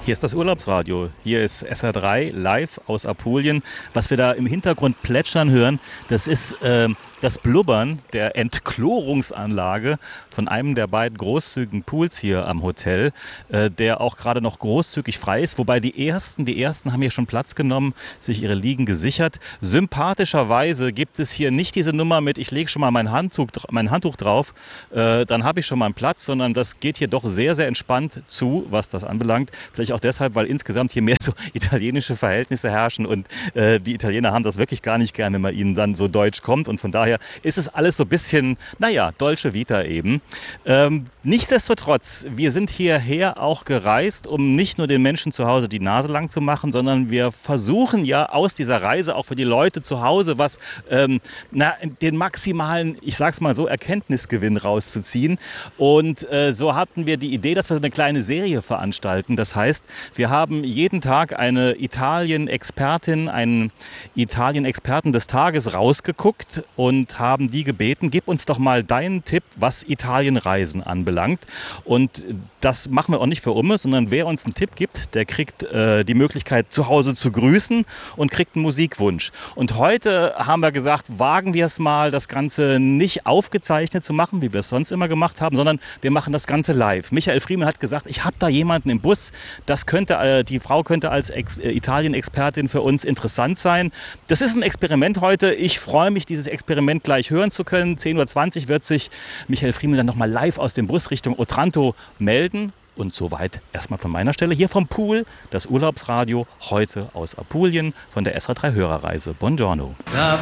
Hier ist das Urlaubsradio. Hier ist SR3 live aus Apulien. Was wir da im Hintergrund plätschern hören, das ist das Blubbern der Entchlorungsanlage von einem der beiden großzügigen Pools hier am Hotel, der auch gerade noch großzügig frei ist. Wobei die ersten haben hier schon Platz genommen, sich ihre Liegen gesichert. Sympathischerweise gibt es hier nicht diese Nummer mit, ich lege schon mal mein Handtuch drauf, dann habe ich schon mal einen Platz, sondern das geht hier doch sehr, sehr entspannt zu, was das anbelangt. Vielleicht auch deshalb, weil insgesamt hier mehr so italienische Verhältnisse herrschen und die Italiener haben das wirklich gar nicht gern, wenn man ihnen dann so deutsch kommt, und von daher ist es alles so ein bisschen, Dolce Vita eben. Nichtsdestotrotz, wir sind hierher auch gereist, um nicht nur den Menschen zu Hause die Nase lang zu machen, sondern wir versuchen ja aus dieser Reise auch für die Leute zu Hause was, den maximalen, ich sag's mal so, Erkenntnisgewinn rauszuziehen. Und so hatten wir die Idee, dass wir eine kleine Serie veranstalten. Das heißt, wir haben jeden Tag eine Italien-Expertin, einen Italien-Experten des Tages rausgeguckt und haben die gebeten, gib uns doch mal deinen Tipp, was Italienreisen anbelangt. Und das machen wir auch nicht für Umme, sondern wer uns einen Tipp gibt, der kriegt die Möglichkeit, zu Hause zu grüßen und kriegt einen Musikwunsch. Und heute haben wir gesagt, wagen wir es mal, das Ganze nicht aufgezeichnet zu machen, wie wir es sonst immer gemacht haben, sondern wir machen das Ganze live. Michael Friemann hat gesagt, ich habe da jemanden im Bus, die Frau könnte als Italien-Expertin für uns interessant sein. Das ist ein Experiment heute. Ich freue mich, dieses Experiment gleich hören zu können. 10:20 Uhr wird sich Michael Friemann dann nochmal live aus dem Bus Richtung Otranto melden. Und soweit erstmal von meiner Stelle hier vom Pool, das Urlaubsradio heute aus Apulien von der SR3 Hörerreise. Buongiorno.